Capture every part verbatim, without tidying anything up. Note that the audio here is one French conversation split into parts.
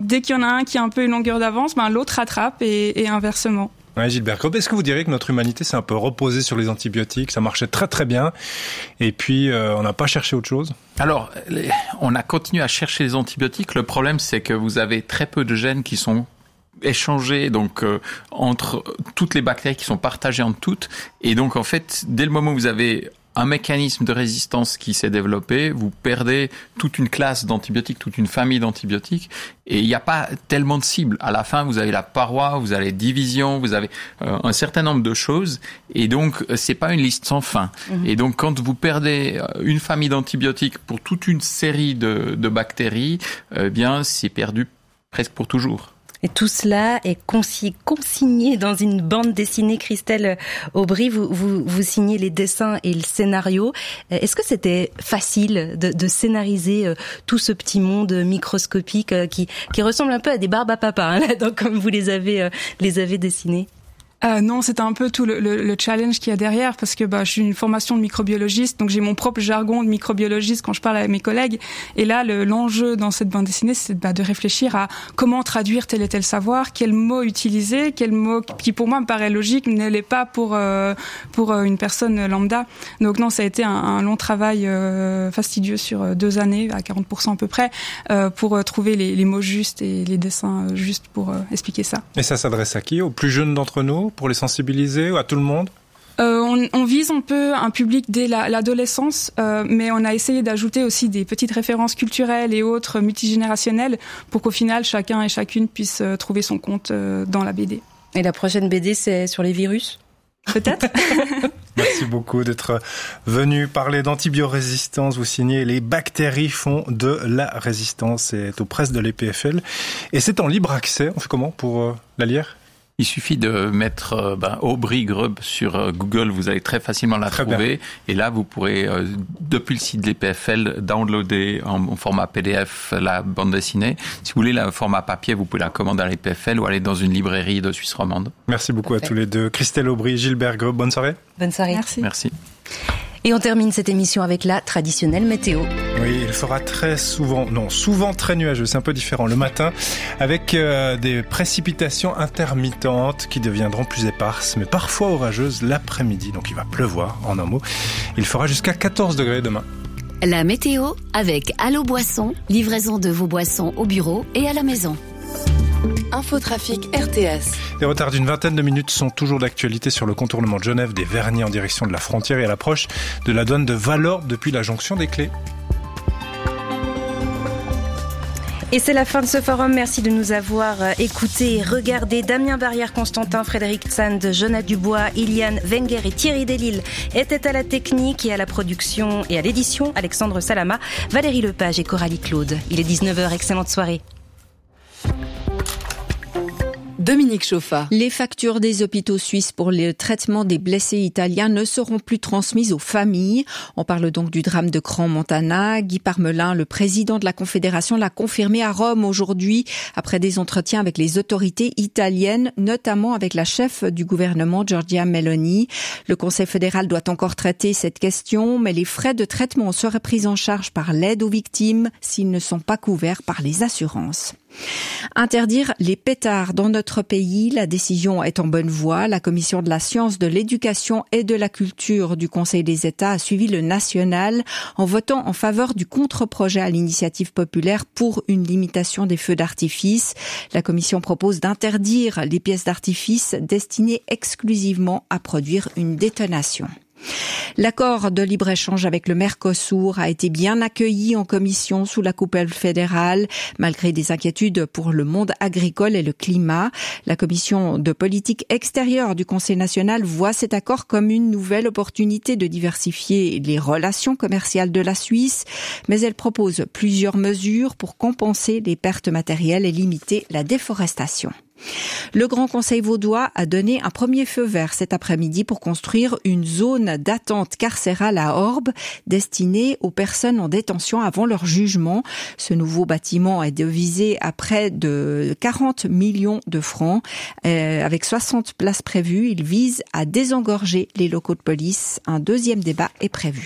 dès qu'il y en a un qui a un peu une longueur d'avance, ben l'autre rattrape et, et inversement. Ouais, Gilbert Grob, est-ce que vous diriez que notre humanité s'est un peu reposée sur les antibiotiques? Ça marchait très très bien et puis euh, on n'a pas cherché autre chose? Alors, les, on a continué à chercher les antibiotiques. Le problème, c'est que vous avez très peu de gènes qui sont échangés donc euh, entre toutes les bactéries, qui sont partagées entre toutes. Et donc, en fait, dès le moment où vous avez un mécanisme de résistance qui s'est développé, vous perdez toute une classe d'antibiotiques, toute une famille d'antibiotiques, et il n'y a pas tellement de cibles. À la fin, vous avez la paroi, vous avez division, vous avez euh, un certain nombre de choses, et donc c'est pas une liste sans fin. Mmh. Et donc quand vous perdez une famille d'antibiotiques pour toute une série de, de bactéries, eh bien c'est perdu presque pour toujours. Et tout cela est consi- consigné dans une bande dessinée. Christelle Aubry, vous, vous, vous signez les dessins et le scénario. Est-ce que c'était facile de, de scénariser euh, tout ce petit monde microscopique euh, qui, qui ressemble un peu à des barbes à papa, hein, là, donc, comme vous les avez, euh, les avez dessinés? Euh, non, c'était un peu tout le, le, le challenge qu'il y a derrière, parce que bah, je suis une formation de microbiologiste, donc j'ai mon propre jargon de microbiologiste quand je parle avec mes collègues. Et là, le, l'enjeu dans cette bande dessinée, c'est bah, de réfléchir à comment traduire tel et tel savoir, quel mot utiliser, quel mot qui pour moi me paraît logique ne l'est pas pour euh, pour une personne lambda. Donc non, ça a été un, un long travail euh, fastidieux sur deux années, à quarante pour cent à peu près, euh, pour trouver les, les mots justes et les dessins justes pour euh, expliquer ça. Et ça s'adresse à qui? Aux plus jeunes d'entre nous? Pour les sensibiliser, ou à tout le monde? Euh, on, on vise un peu un public dès la, l'adolescence, euh, mais on a essayé d'ajouter aussi des petites références culturelles et autres multigénérationnelles pour qu'au final, chacun et chacune puisse euh, trouver son compte euh, dans la B D. Et la prochaine B D, c'est sur les virus? Peut-être. Merci beaucoup d'être venu parler d'antibiorésistance. Vous signez Les bactéries font de la résistance. C'est aux presses de l'E P F L. Et c'est en libre accès. On fait comment pour euh, la lire? Il suffit de mettre euh, ben, Aubry Grob sur euh, Google, vous allez très facilement la très trouver. Bien. Et là, vous pourrez, euh, depuis le site de l'E P F L, downloader en, en format P D F la bande dessinée. Si vous voulez le format papier, vous pouvez la commander à l'E P F L ou aller dans une librairie de Suisse romande. Merci beaucoup Parfait. À tous les deux. Christelle Aubry, Gilbert Grob, bonne soirée. Bonne soirée. Merci. Merci. Et on termine cette émission avec la traditionnelle météo. Oui, il fera très souvent, non, souvent très nuageux, c'est un peu différent le matin, avec euh, des précipitations intermittentes qui deviendront plus éparses, mais parfois orageuses l'après-midi. Donc il va pleuvoir, en un mot. Il fera jusqu'à quatorze degrés demain. La météo avec Allo Boisson, livraison de vos boissons au bureau et à la maison. Infotrafic R T S. Les retards d'une vingtaine de minutes sont toujours d'actualité sur le contournement de Genève des Verniers en direction de la frontière et à l'approche de la douane de Vallorbe depuis la jonction des Clés. Et c'est la fin de ce forum. Merci de nous avoir écoutés et regardés. Damien Barrière-Constantin, Frédéric Sand, Jonathan Dubois, Iliane Wenger et Thierry Delisle étaient à la technique et à la production et à l'édition. Alexandre Salama, Valérie Lepage et Coralie Claude. Il est dix-neuf heures. Excellente soirée. Dominique Chauffa. Les factures des hôpitaux suisses pour le traitement des blessés italiens ne seront plus transmises aux familles. On parle donc du drame de Crans-Montana. Guy Parmelin, le président de la Confédération, l'a confirmé à Rome aujourd'hui après des entretiens avec les autorités italiennes, notamment avec la chef du gouvernement, Giorgia Meloni. Le Conseil fédéral doit encore traiter cette question, mais les frais de traitement seraient pris en charge par l'aide aux victimes s'ils ne sont pas couverts par les assurances. Interdire les pétards dans notre pays, la décision est en bonne voie. La Commission de la science, de l'éducation et de la culture du Conseil des États a suivi le national en votant en faveur du contre-projet à l'initiative populaire pour une limitation des feux d'artifice. La Commission propose d'interdire les pièces d'artifice destinées exclusivement à produire une détonation. L'accord de libre-échange avec le Mercosur a été bien accueilli en commission sous la coupole fédérale, malgré des inquiétudes pour le monde agricole et le climat. La commission de politique extérieure du Conseil national voit cet accord comme une nouvelle opportunité de diversifier les relations commerciales de la Suisse, mais elle propose plusieurs mesures pour compenser les pertes matérielles et limiter la déforestation. Le Grand Conseil vaudois a donné un premier feu vert cet après-midi pour construire une zone d'attente carcérale à Orbe destinée aux personnes en détention avant leur jugement. Ce nouveau bâtiment est devisé à près de quarante millions de francs. Euh, avec soixante places prévues, il vise à désengorger les locaux de police. Un deuxième débat est prévu.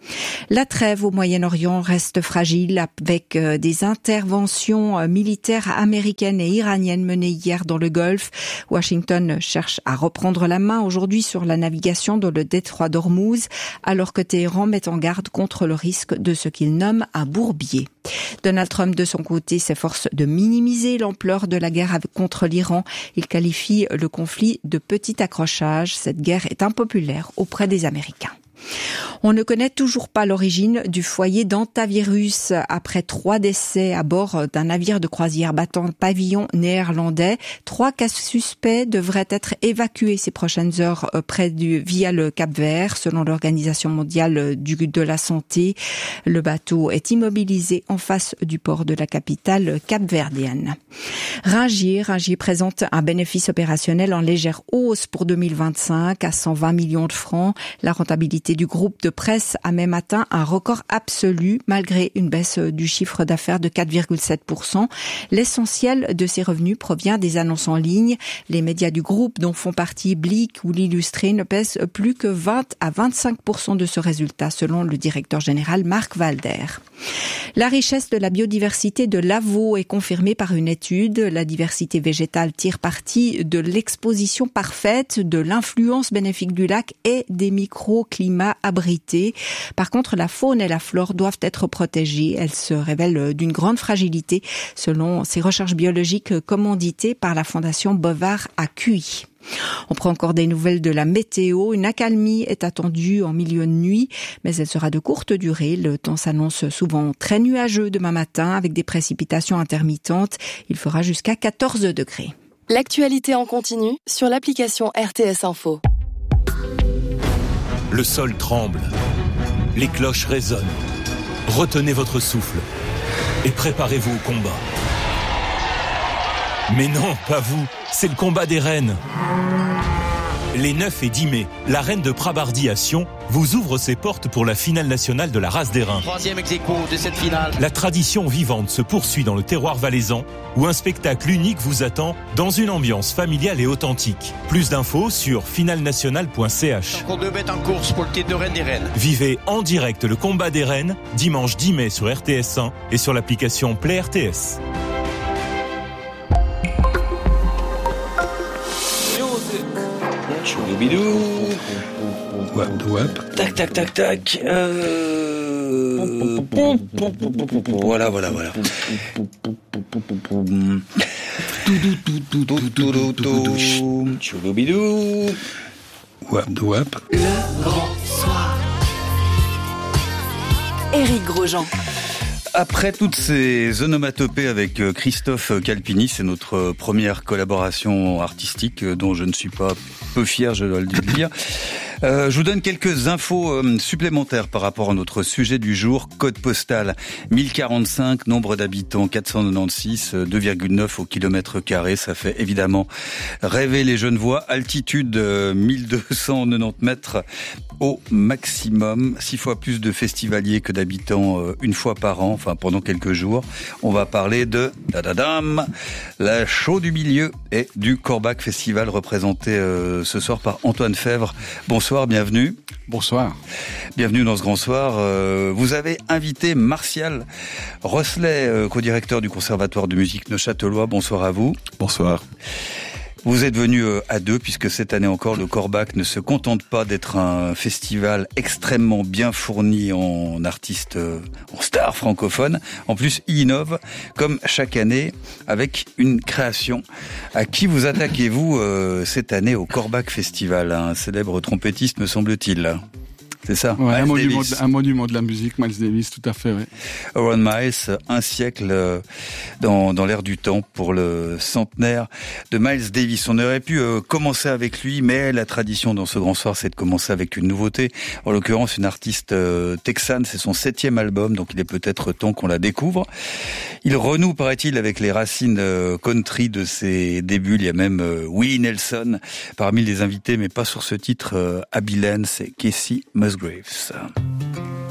La trêve au Moyen-Orient reste fragile avec des interventions militaires américaines et iraniennes menées hier dans le Golfe. Washington cherche à reprendre la main aujourd'hui sur la navigation dans le détroit d'Ormuz, alors que Téhéran met en garde contre le risque de ce qu'il nomme un bourbier. Donald Trump, de son côté, s'efforce de minimiser l'ampleur de la guerre contre l'Iran. Il qualifie le conflit de petit accrochage. Cette guerre est impopulaire auprès des Américains. On ne connaît toujours pas l'origine du foyer d'hantavirus après trois décès à bord d'un navire de croisière battant pavillon néerlandais. Trois cas suspects devraient être évacués ces prochaines heures près du, via le Cap-Vert. Selon l'Organisation mondiale du, de la santé, le bateau est immobilisé en face du port de la capitale capverdienne. Ringier, Ringier présente un bénéfice opérationnel en légère hausse pour deux mille vingt-cinq à cent vingt millions de francs. La rentabilité du groupe de presse a même atteint un record absolu malgré une baisse du chiffre d'affaires de quatre virgule sept pour cent. L'essentiel de ces revenus provient des annonces en ligne. Les médias du groupe, dont font partie Blick ou l'Illustré, ne pèsent plus que vingt à vingt-cinq pour cent de ce résultat, selon le directeur général Marc Valder. La richesse de la biodiversité de l'Avaux est confirmée par une étude. La diversité végétale tire parti de l'exposition parfaite, de l'influence bénéfique du lac et des microclimats abrités. Par contre, la faune et la flore doivent être protégées. Elles se révèlent d'une grande fragilité, selon ces recherches biologiques commanditées par la Fondation Bovard à Cuy. On prend encore des nouvelles de la météo. Une accalmie est attendue en milieu de nuit, mais elle sera de courte durée. Le temps s'annonce souvent très nuageux demain matin avec des précipitations intermittentes. Il fera jusqu'à quatorze degrés. L'actualité en continu sur l'application R T S Info. Le sol tremble. Les cloches résonnent. Retenez votre souffle et préparez-vous au combat. Mais non, pas vous, c'est le combat des reines. Les neuf et dix mai, la reine de Prabardi à Sion vous ouvre ses portes pour la finale nationale de la race des reins. Troisième ex-aequo de cette finale. La tradition vivante se poursuit dans le terroir valaisan, où un spectacle unique vous attend dans une ambiance familiale et authentique. Plus d'infos sur finale nationale point c h. Encore deux bêtes en course pour le titre de reine des reines. Vivez en direct le combat des reines, dimanche dix mai sur R T S un et sur l'application Play R T S. Bidou. Wap, wap. Tac, tac, tac, tac. Euh... Voilà, voilà, voilà. Bidou. Wap, wap. Le grand soir. Éric Grosjean. Après toutes ces onomatopées avec Christophe Calpini, c'est notre première collaboration artistique dont je ne suis pas peu fier, je dois le dire. Euh, je vous donne quelques infos euh, supplémentaires par rapport à notre sujet du jour. Code postal mille quarante-cinq, nombre d'habitants quatre cent quatre-vingt-seize, deux virgule neuf au kilomètre carré. Ça fait évidemment rêver les Genevois. Altitude euh, mille deux cent quatre-vingt-dix mètres au maximum. Six fois plus de festivaliers que d'habitants euh, une fois par an, enfin pendant quelques jours. On va parler de dadadam, la show du milieu et du Corbach Festival représenté euh, ce soir par Antoine Fèvre. Bonsoir. Bonsoir, bienvenue. Bonsoir. Bienvenue dans ce grand soir. Euh, vous avez invité Martial Rosselet, euh, co-directeur du Conservatoire de musique neuchâtelois. Bonsoir à vous. Bonsoir. Vous êtes venus à deux puisque cette année encore, le Corbach ne se contente pas d'être un festival extrêmement bien fourni en artistes, en stars francophones. En plus, il innove comme chaque année avec une création. À qui vous attaquez-vous euh, cette année au Corbach Festival? Un célèbre trompettiste, me semble-t-il. C'est ça, ouais, un, monument de, un monument de la musique, Miles Davis, tout à fait. Ouais. Aaron Miles, un siècle dans, dans l'ère du temps pour le centenaire de Miles Davis. On aurait pu euh, commencer avec lui, mais la tradition dans ce grand soir, c'est de commencer avec une nouveauté. En l'occurrence, une artiste euh, texane, c'est son septième album, donc il est peut-être temps qu'on la découvre. Il renoue, paraît-il, avec les racines euh, country de ses débuts. Il y a même euh, Willie Nelson parmi les invités, mais pas sur ce titre. Euh, Abilene, c'est Casey Musgraves.